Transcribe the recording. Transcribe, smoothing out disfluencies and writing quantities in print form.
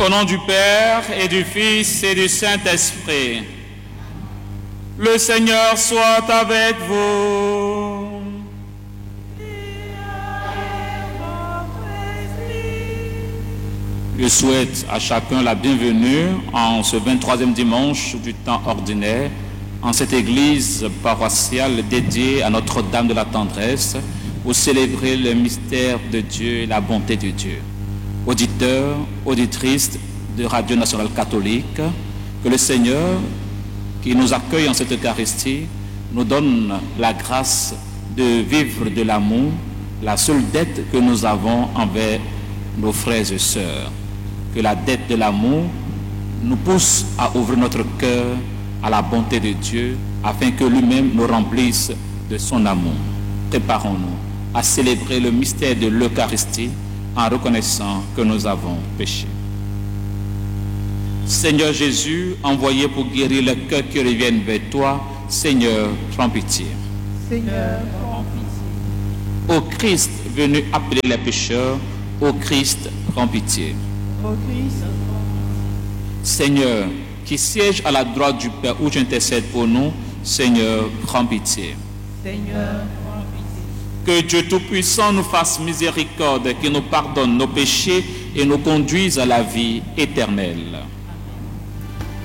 Au nom du Père et du Fils et du Saint-Esprit, le Seigneur soit avec vous. Je souhaite à chacun la bienvenue en ce 23e dimanche du temps ordinaire, en cette église paroissiale dédiée à Notre-Dame de la Tendresse, pour célébrer le mystère de Dieu et la bonté de Dieu. Auditeurs, auditrices de Radio Nationale Catholique, que le Seigneur, qui nous accueille en cette Eucharistie, nous donne la grâce de vivre de l'amour, la seule dette que nous avons envers nos frères et sœurs. Que la dette de l'amour nous pousse à ouvrir notre cœur à la bonté de Dieu, afin que lui-même nous remplisse de son amour. Préparons-nous à célébrer le mystère de l'Eucharistie en reconnaissant que nous avons péché. Seigneur Jésus, envoyé pour guérir les cœurs qui reviennent vers toi, Seigneur, prends pitié. Seigneur, prends pitié. Ô Christ, venu appeler les pécheurs, ô Christ, prends pitié. Ô Christ, Seigneur, qui siège à la droite du Père où tu intercèdes pour nous, Seigneur, prends pitié. Seigneur, prends pitié. Que Dieu Tout-Puissant nous fasse miséricorde, qu'il nous pardonne nos péchés et nous conduise à la vie éternelle.